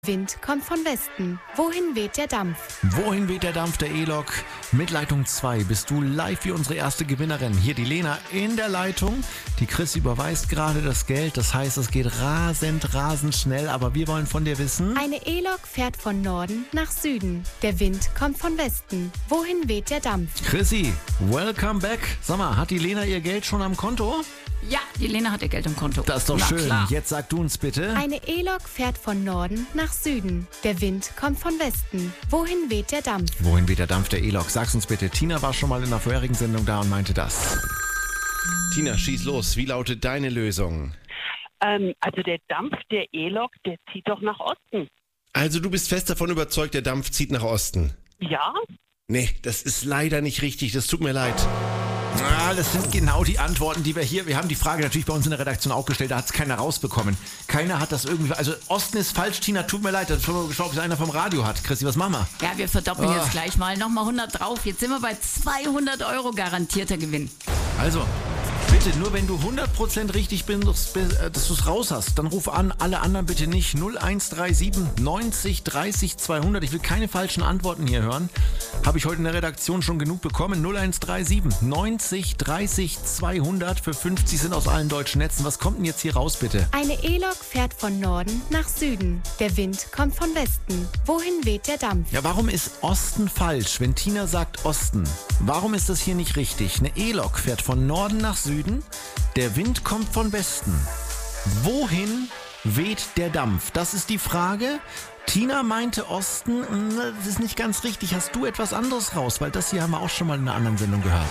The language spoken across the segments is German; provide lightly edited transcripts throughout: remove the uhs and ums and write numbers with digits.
Wind kommt von Westen. Wohin weht der Dampf? Wohin weht der Dampf der E-Lok? Mit Leitung 2 bist du live wie unsere erste Gewinnerin. Hier die Lena in der Leitung. Die Chris überweist gerade das Geld. Das heißt, es geht rasend schnell. Aber wir wollen von dir wissen... Eine E-Lok fährt von Norden nach Süden. Der Wind kommt von Westen. Wohin weht der Dampf? Chrissy, welcome back. Sag mal, hat die Lena ihr Geld schon am Konto? Ja, die Lena hat ihr Geld im Konto. Das ist doch schön. Klar. Jetzt sag du uns bitte. Eine E-Lok fährt von Norden nach Süden. Der Wind kommt von Westen. Wohin weht der Dampf? Wohin weht der Dampf der E-Lok? Sag's uns bitte. Tina war schon mal in der vorherigen Sendung da und meinte das. Tina, schieß los. Wie lautet deine Lösung? Also der Dampf der E-Lok, der zieht doch nach Osten. Also du bist fest davon überzeugt, der Dampf zieht nach Osten? Ja? Nee, das ist leider nicht richtig. Das tut mir leid. Das sind genau die Antworten, die wir haben die Frage natürlich bei uns in der Redaktion auch gestellt, da hat es keiner rausbekommen. Keiner hat das irgendwie, also Osten ist falsch, Tina, tut mir leid, das ist schon mal geschaut, ob es einer vom Radio hat. Chrissy, was machen wir? Ja, wir verdoppeln jetzt gleich mal, nochmal 100 drauf. Jetzt sind wir bei 200 € garantierter Gewinn. Also, bitte, nur wenn du 100% richtig bist, dass du es raus hast, dann ruf an, alle anderen bitte nicht. 0137 90 30 200. Ich will keine falschen Antworten hier hören. Habe ich heute in der Redaktion schon genug bekommen. 0137 90 30 200 für 50 sind aus allen deutschen Netzen. Was kommt denn jetzt hier raus, bitte? Eine E-Lok fährt von Norden nach Süden. Der Wind kommt von Westen. Wohin weht der Dampf? Ja, warum ist Osten falsch, wenn Tina sagt Osten? Warum ist das hier nicht richtig? Eine E-Lok fährt von Norden nach Süden. Der Wind kommt von Westen. Wohin weht der Dampf? Das ist die Frage. Tina meinte Osten. Das ist nicht ganz richtig. Hast du etwas anderes raus? Weil das hier haben wir auch schon mal in einer anderen Sendung gehört.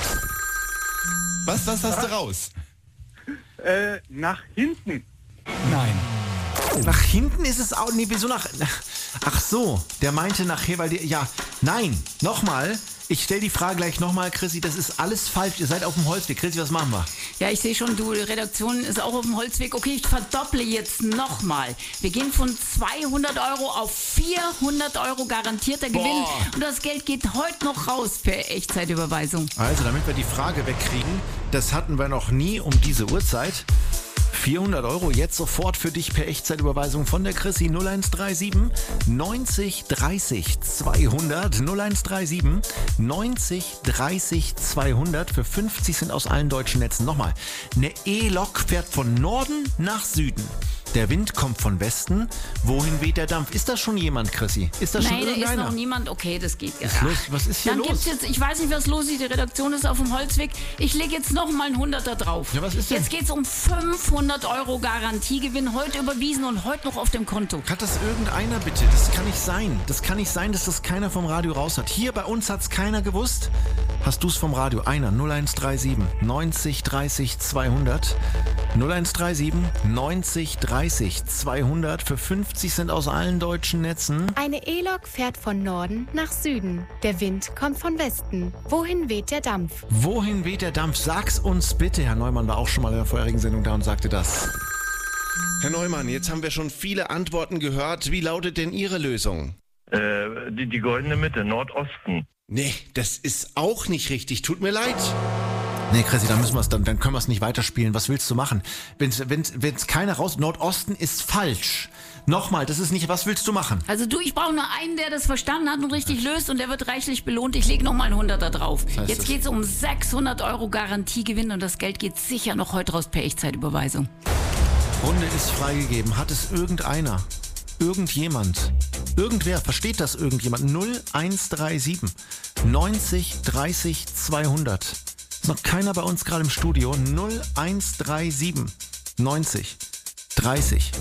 Was hast du raus? Nach hinten. Nein. Nach hinten ist es auch... Nee, wieso nach... Ach so, der meinte nachher, weil der... Ja, nein, nochmal. Ich stelle die Frage gleich nochmal, Chrissy, das ist alles falsch. Ihr seid auf dem Holzweg. Chrissy, was machen wir? Ja, ich sehe schon, die Redaktion ist auch auf dem Holzweg. Okay, ich verdopple jetzt nochmal. Wir gehen von 200 € auf 400 € garantierter Gewinn. Und das Geld geht heute noch raus per Echtzeitüberweisung. Also, damit wir die Frage wegkriegen, das hatten wir noch nie um diese Uhrzeit. 400 € jetzt sofort für dich per Echtzeitüberweisung von der Chrissy 0137 90 30 200 0137 90 30 200 für 50 sind aus allen deutschen Netzen. Nochmal, eine E-Lok fährt von Norden nach Süden. Der Wind kommt von Westen. Wohin weht der Dampf? Ist das schon jemand, Chrissy? Ist das schon irgendeiner? Nein, da ist noch niemand. Okay, das geht ja. Was ist hier Dann los? gibt's jetzt, ich weiß nicht, was los ist. Die Redaktion ist auf dem Holzweg. Ich lege jetzt nochmal einen 100er drauf. Ja, was ist denn? Jetzt geht's um 500 € Garantiegewinn. Heute überwiesen und heute noch auf dem Konto. Hat das irgendeiner bitte? Das kann nicht sein. Das kann nicht sein, dass das keiner vom Radio raus hat. Hier bei uns hat's keiner gewusst. Hast du's vom Radio? Einer. 0137 90 30 200. 0137 90 30 200 für 50 sind aus allen deutschen Netzen. Eine E-Lok fährt von Norden nach Süden. Der Wind kommt von Westen. Wohin weht der Dampf? Wohin weht der Dampf? Sag's uns bitte. Herr Neumann war auch schon mal in der vorherigen Sendung da und sagte das. Herr Neumann, jetzt haben wir schon viele Antworten gehört. Wie lautet denn Ihre Lösung? Die goldene Mitte, Nordosten. Nee, das ist auch nicht richtig. Tut mir leid. Nee, Chrissy, dann können wir es nicht weiterspielen. Was willst du machen? Wenn's keiner raus... Nordosten ist falsch. Nochmal, das ist nicht... Was willst du machen? Also ich brauche nur einen, der das verstanden hat und richtig löst und der wird reichlich belohnt. Ich lege nochmal einen 100er drauf. Was heißt Jetzt das? geht's um 600 € Garantiegewinn und das Geld geht sicher noch heute raus per Echtzeitüberweisung. Runde ist freigegeben. Hat es irgendeiner? Irgendjemand? Irgendwer? Versteht das irgendjemand? 0137 90 30 200. Ist noch keiner bei uns gerade im Studio. 0137 90 30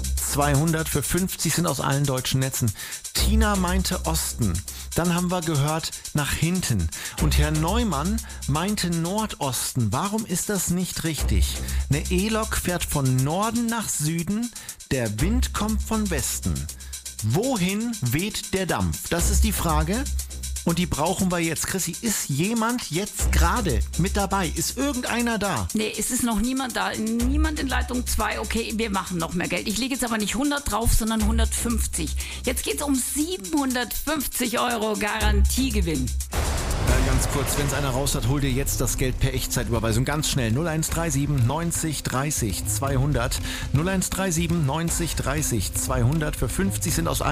200 für 50 sind aus allen deutschen Netzen. Tina meinte Osten. Dann haben wir gehört nach hinten. Und Herr Neumann meinte Nordosten. Warum ist das nicht richtig? Eine E-Lok fährt von Norden nach Süden. Der Wind kommt von Westen. Wohin weht der Dampf? Das ist die Frage. Und die brauchen wir jetzt. Chrissy, ist jemand jetzt gerade mit dabei? Ist irgendeiner da? Nee, es ist noch niemand da. Niemand in Leitung 2. Okay, wir machen noch mehr Geld. Ich lege jetzt aber nicht 100 drauf, sondern 150. Jetzt geht's um 750 € Garantiegewinn. Ganz ganz kurz, wenn es einer raus hat, hol dir jetzt das Geld per Echtzeitüberweisung. Ganz schnell. 0137 90 30 200. 0137 90 30 200. Für 50 sind aus